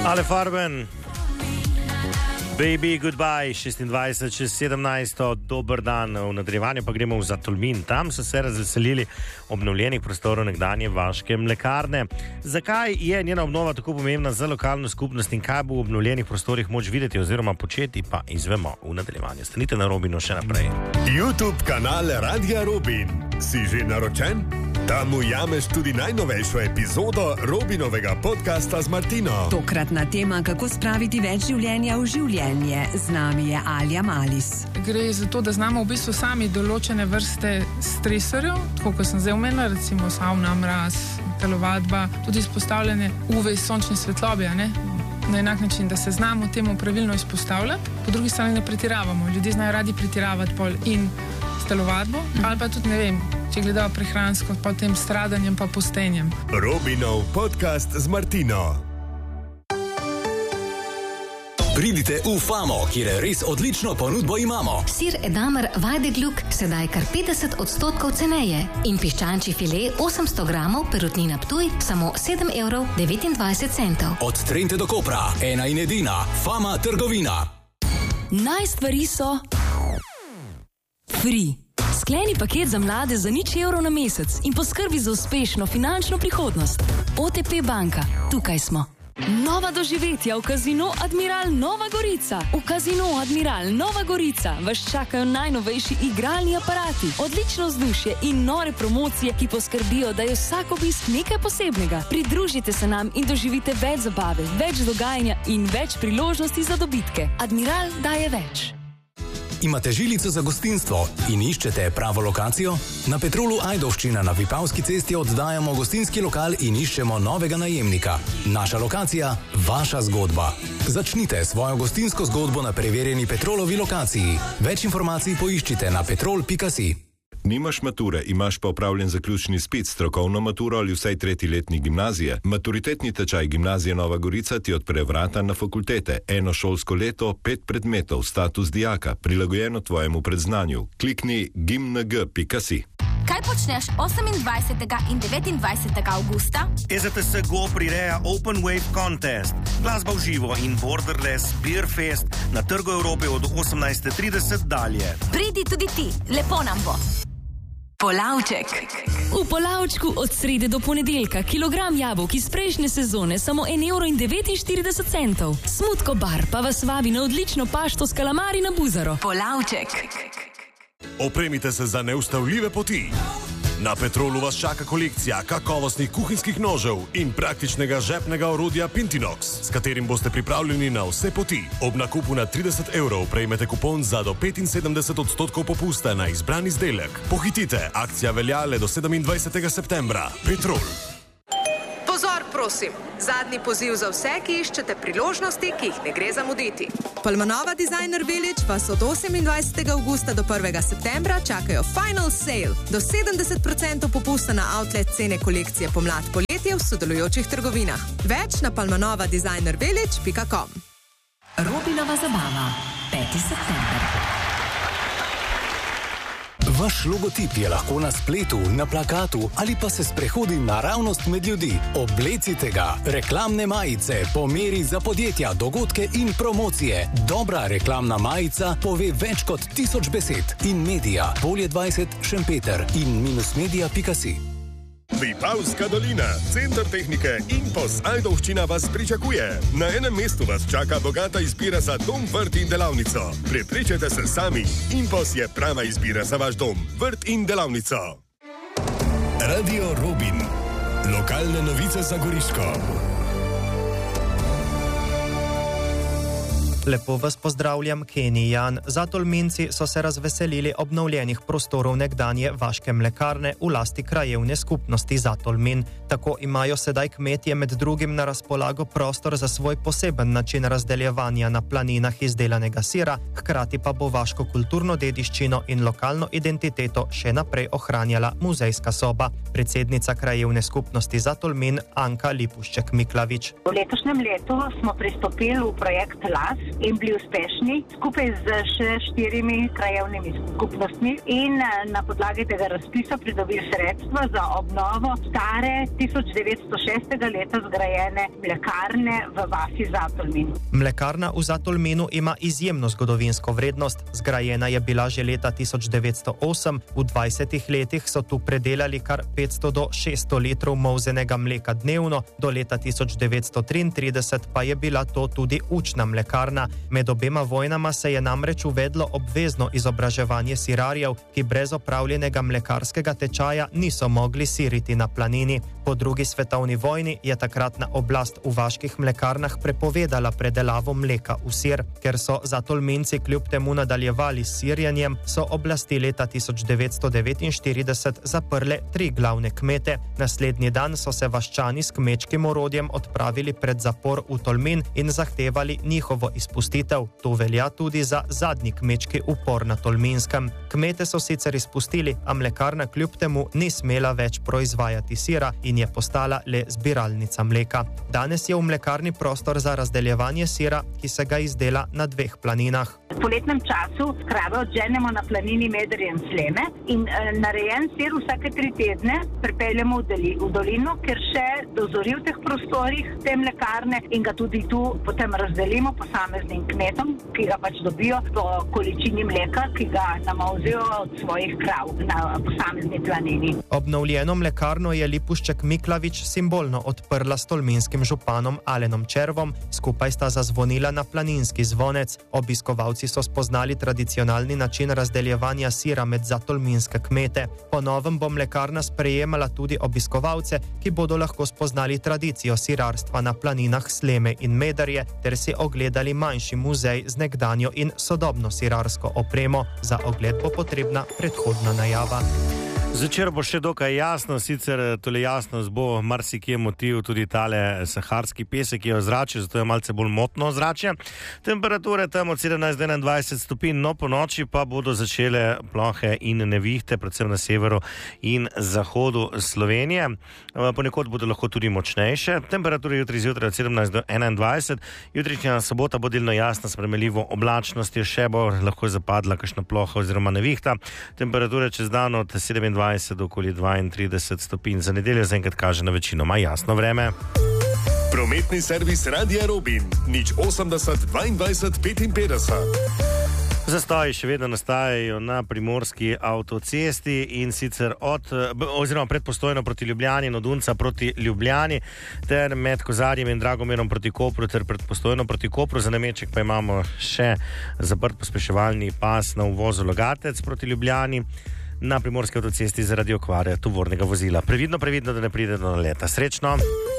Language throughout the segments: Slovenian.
Ale Farben, Baby Goodbye, 26/17, dober dan. V nadaljevanju pa gremo v Zatolmin. Tam so se razveselili obnovljenih prostorov nekdanje vaške mlekarne. Zakaj je njena obnova tako pomembna za lokalno skupnost in kaj bo v obnovljenih prostorih moč videti oziroma početi, pa izvemo v nadaljevanju. Stanite na Robinu še naprej. YouTube kanal Radia Robin. Si že naročen? Tam ujameš tudi najnovejšo epizodo Robinovega podcasta z Martino. Tokratna tema, kako spraviti več življenja v življenje. Z nami je Alja Malis. Gre za to, da znamo v bistvu sami določene vrste stresorjev, tako kot sem zdaj omenila, recimo savna, mraz, telovadba, tudi izpostavljanje UV sončne svetlobe, ne? Na enak način, da se znamo temu pravilno izpostavljati, po drugi strani ne pretiravamo. Ljudje znajo radi pretiravati pol in s telovadbo, ali pa tudi, ne vem, če gledajo prehransko, pa tem stradanjem, pa postenjem. Robinov podcast z Martino. Pridite v Famo, kjer res odlično ponudbo imamo. Sir Edamer Weideglück sedaj kar 50% ceneje in piščančji file 800 gramov perutnina Ptuj samo 7,29 €. Od Trente do Kopra, ena in edina Fama trgovina. Najstvari so free. Skleni paket za mlade za €0 na mesec in poskrbi za uspešno finančno prihodnost. OTP banka, tukaj smo. Nova doživetja v Casino Admiral Nova Gorica. V Casino Admiral Nova Gorica vas čakajo najnovejši igralni aparati, odlično vzdušje in nore promocije, ki poskrbijo, da je vsak obisk nekaj posebnega. Pridružite se nam in doživite več zabave, več dogajanja in več priložnosti za dobitke. Admiral daje več. Imate žilico za gostinstvo in iščete pravo lokacijo? Na Petrolu Ajdovščina na Vipavski cesti oddajamo gostinski lokal in iščemo novega najemnika. Naša lokacija, vaša zgodba. Začnite svojo gostinsko zgodbo na preverjeni Petrolovi lokaciji. Več informacij poiščite na petrol.si. Nimaš mature, imaš pa opravljen zaključni izpit, strokovno maturo ali vsaj 3. letnik gimnazije. Maturitetni tečaj Gimnazije Nova Gorica ti odpre vrata na fakultete. Eno šolsko leto, 5 predmetov, status dijaka, prilagojeno tvojemu predznanju. Klikni gimng.si. Kaj počneš 28. in 29. avgusta? EZTS Go prireja Open Wave Contest, glasba v živo in Borderless Beer Fest na Trgu Evrope od 18:30 dalje. Pridi tudi ti, lepo nam bo. Polavček. V Polavčku od srede do ponedeljka kilogram jabolk iz prejšnje sezone samo €1,49. Smutko bar pa vas vabi na odlično pašto s kalamari na Buzaro. Polavček. Opremite se za neustavljive poti. Na Petrolu vas čaka kolekcija kakovostnih kuhinjskih nožev in praktičnega žepnega orodja Pintinox, s katerim boste pripravljeni na vse poti. Ob nakupu na 30 € prejmete kupon za do 75% popusta na izbran izdelek. Pohitite, akcija velja le do 27. septembra. Petrol. Pozor, prosim. Zadnji poziv za vse, ki iščete priložnosti, ki jih ne gre zamuditi. Palmanova Designer Village vas od 28. avgusta do 1. septembra čakajo Final Sale. Do 70% popusta na outlet cene kolekcije pomlad-poletje v sodelujočih trgovinah. Več na palmanovadesignervillage.com. Robinova zabava. 5. september. Vaš logotip je lahko na spletu, na plakatu ali pa se sprehodi naravnost med ljudi. Oblecite ga. Reklamne majice po meri za podjetja, dogodke in promocije. Dobra reklamna majica pove več kot 1000 besed. In Media, Polje 20, Šempeter in -media.si. Vipavska dolina, center tehnike Impos Ajdovščina vas pričakuje. Na enem mestu vas čaka bogata izbira za dom, vrt in delavnico. Prepričajte se sami, Impos je prava izbira za vaš dom, vrt in delavnico. Radio Robin. Lokalne novice za Goriško. Lepo vas pozdravljam, Kenny Jan. Zatolminci so se razveselili obnovljenih prostorov nekdanje vaške mlekarne v lasti krajevne skupnosti Zatolmin. Tako imajo sedaj kmetje med drugim na razpolago prostor za svoj poseben način razdeljevanja na planinah izdelanega sira, hkrati pa bo vaško kulturno dediščino in lokalno identiteto še naprej ohranjala muzejska soba. Predsednica krajevne skupnosti Zatolmin Anka Lipušček-Miklavič. V letošnjem letu smo pristopili v projekt LAS, in bili uspešni skupaj z še 4 krajevnimi skupnostmi in na podlagi tega razpisa pridobili sredstva za obnovo stare 1906. leta zgrajene mlekarne v vasi Zatolmin. Mlekarna v Zatolminu ima izjemno zgodovinsko vrednost. Zgrajena je bila že leta 1908, v 20 letih so tu predelali kar 500 do 600 litrov molzenega mleka dnevno, do leta 1933 pa je bila to tudi učna mlekarna. Med obema vojnama se je namreč uvedlo obvezno izobraževanje sirarjev, ki brez opravljenega mlekarskega tečaja niso mogli siriti na planini. Po drugi svetovni vojni je takratna oblast v vaških mlekarnah prepovedala predelavo mleka v sir. Ker so Zatolminci kljub temu nadaljevali s sirjenjem, so oblasti leta 1949 zaprle 3 glavne kmete. Naslednji dan so se vaščani s kmečkim orodjem odpravili pred zapor v Tolmin in zahtevali njihovo izpustitev. To velja tudi za zadnji kmečki upor na Tolminskem. Kmete so sicer izpustili, a mlekarna kljub temu ni smela več proizvajati sira in je postala le zbiralnica mleka. Danes je v mlekarni prostor za razdeljevanje sira, ki se ga izdela na 2 planinah. V poletnem času krave odženemo na planini Medrje in Sleme in narejen sir vsake 3 tedne pripeljemo v dolino, ker še dozori v teh prostorih te mlekarne in ga tudi tu potem razdelimo posameznim kmetom, ki ga pač dobijo po količini mleka, ki ga namazijo od svojih krav na posamezni planini. Obnovljeno mlekarno je Lipušček Miklavič simbolno odprla s tolminskim županom Alenom Červom, skupaj sta zazvonila na planinski zvonec. Obiskovalci so spoznali tradicionalni način razdeljevanja sira med zatolminske kmete. Po novem bo mlekarna sprejemala tudi obiskovalce, ki bodo lahko spoznali tradicijo sirarstva na planinah Sleme in Medrje ter si ogledali manjši muzej z nekdanjo in sodobno sirarsko opremo. Za ogled bo potrebna predhodna najava. Zvečer bo še dokaj jasno, sicer tole jasnost bo marsikje motiv tudi tale saharski pesek, ki je ozračje, zato je malce bolj motno ozračje. Temperature tam od 17 do 21 stopinj, no po noči pa bodo začele plohe in nevihte, predvsem na severu in zahodu Slovenije. Ponekod bodo lahko tudi močnejše. Temperature jutri zjutraj od 17 do 21. Jutrišnja sobota bo delno jasna, spremenljivo oblačnost, še bo lahko zapadla kakšna ploha oziroma nevihta. Temperature čez dan od 27 do okoli 32 stopinj. Za nedeljo zaenkrat kaže na večinoma jasno vreme. Prometni servis Radia Robin, 080 22 55. Zastoji še vedno nastajajo na primorski avtocesti in sicer pred Postojno proti Ljubljani, od Unca proti Ljubljani, ter med Kozarjem in Dragomerom proti Kopru, ter pred Postojno proti Kopru. Za nameček pa imamo še zaprt pospeševalni pas na uvozu Logatec proti Ljubljani na primorski avtocesti zaradi okvare tovornega vozila. Previdno, da ne pride do naleta. Srečno!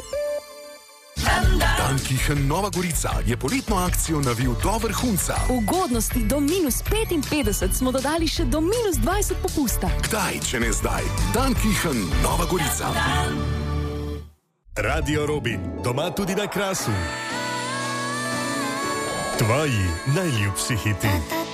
Dankichen Nova Gorica je poletno akcijo navil do vrhunca. Ugodnosti do -55 smo dodali še do -20 popusta. Kdaj, če ne zdaj? Dankichen Nova Gorica. Radio Robin, doma tudi na Krasu. Tvoji najljubši hiti.